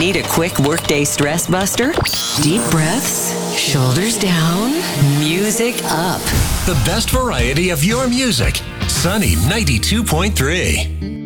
Need a quick workday stress buster? Deep breaths, shoulders down, music up. The best variety of your music. Sunny 92.3.